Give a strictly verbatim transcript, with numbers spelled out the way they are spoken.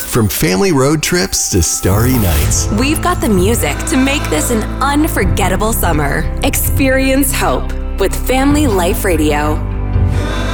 From family road trips to starry nights. We've got the music to make this an unforgettable summer. Experience hope with Family Life Radio.